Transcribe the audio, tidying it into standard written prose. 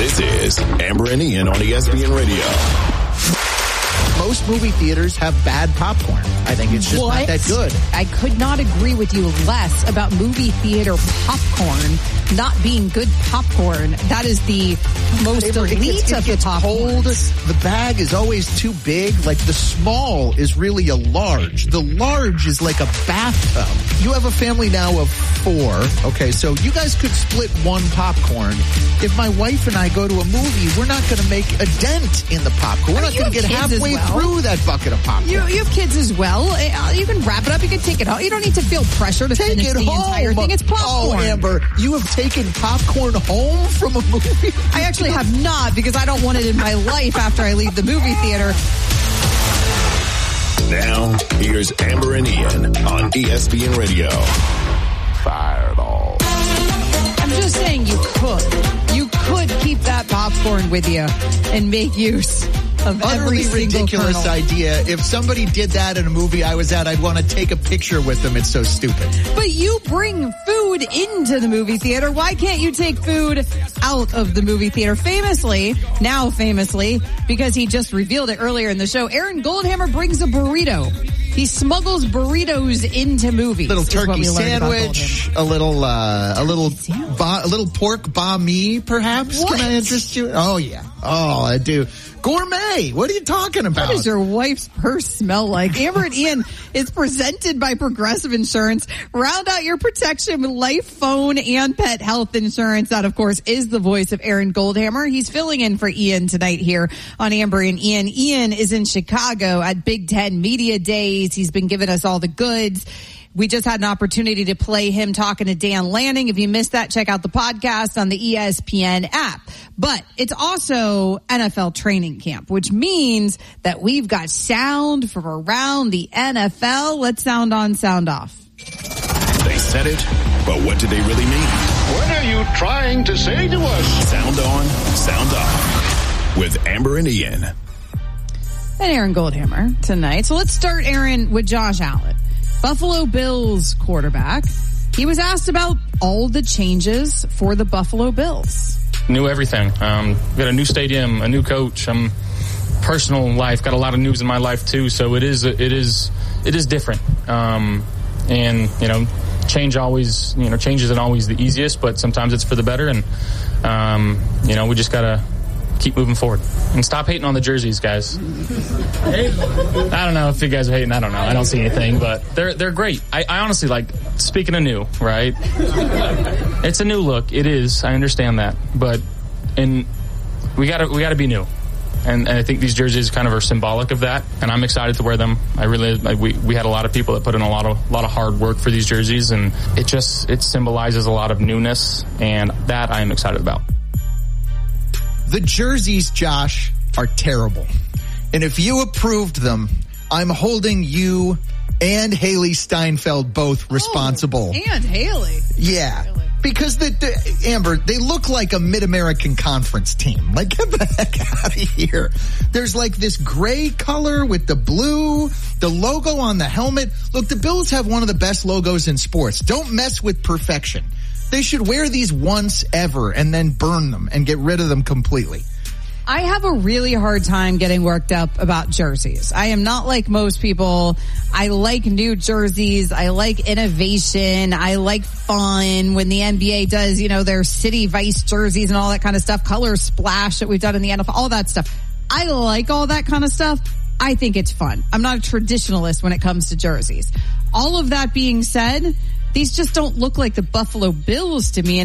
This is Amber and Ian on ESPN Radio. Most movie theaters have bad popcorn. I think it's just not that good. I could not agree with you less about movie theater popcorn not being good popcorn. That is the most elite of the popcorn. The bag is always too big. Like the small is really a large. The large is like a bathtub. You have a family now of 4. Okay, so you guys could split one popcorn. If my wife and I go to a movie, we're not going to make a dent in the popcorn. We're not going to get halfway through that bucket of popcorn. You have kids as well. You can wrap it up. You can take it home. You don't need to feel pressure to finish the entire thing. It's popcorn. Oh, Amber, you have taken popcorn home from a movie? I actually have not, because I don't want it in my life after I leave the movie theater. Now, here's Amber and Ian on ESPN Radio. Fireball. I'm just saying you could keep that popcorn with you and make use of every single ridiculous kernel. idea. If somebody did that in a movie I was at, I'd want to take a picture with them. It's so stupid. But you bring food into the movie theater. Why can't you take food out of the movie theater? Famously, because he just revealed it earlier in the show, Aaron Goldhammer brings a burrito. He smuggles burritos into movies. Little turkey sandwich, a little pork banh mi, perhaps. What? Can I interest you? Oh yeah. Oh, I do. Gourmet. What are you talking about? What does your wife's purse smell like? Amber and Ian is presented by Progressive Insurance. Round out your protection with life, phone, and pet health insurance. That, of course, is the voice of Aaron Goldhammer. He's filling in for Ian tonight here on Amber and Ian. Ian is in Chicago at Big Ten Media Days. He's been giving us all the goods. We just had an opportunity to play him talking to Dan Lanning. If you missed that, check out the podcast on the ESPN app. But it's also NFL training camp, which means that we've got sound from around the NFL. Let's sound on, sound off. They said it, but what did they really mean? What are you trying to say to us? Sound on, sound off with Amber and Ian. And Aaron Goldhammer tonight. So let's start, Aaron, with Josh Allen. Buffalo Bills quarterback. He was asked about all the changes for the Buffalo Bills. Knew everything. We got a new stadium, a new coach. Personal life, got a lot of news in my life too. So it is different. And change isn't always the easiest, but sometimes it's for the better. And we just gotta keep moving forward and stop hating on the jerseys, guys. I don't know if you guys are hating. I don't know. I don't see anything, but they're great. I honestly, speaking of new, right? It's a new look. It is. I understand that, but we gotta be new. And I think these jerseys kind of are symbolic of that, and I'm excited to wear them. We had a lot of people that put in a lot of hard work for these jerseys, and it symbolizes a lot of newness, and that I am excited about. The jerseys, Josh, are terrible. And if you approved them, I'm holding you and Haley Steinfeld both responsible. And Haley. Yeah. Because Amber, they look like a Mid-American Conference team. Like, get the heck out of here. There's this gray color with the blue, the logo on the helmet. Look, the Bills have one of the best logos in sports. Don't mess with perfection. They should wear these once ever and then burn them and get rid of them completely. I have a really hard time getting worked up about jerseys. I am not like most people. I like new jerseys. I like innovation. I like fun. When the NBA does, their city vice jerseys and all that kind of stuff, color splash that we've done in the NFL, all that stuff. I like all that kind of stuff. I think it's fun. I'm not a traditionalist when it comes to jerseys. All of that being said, these just don't look like the Buffalo Bills to me.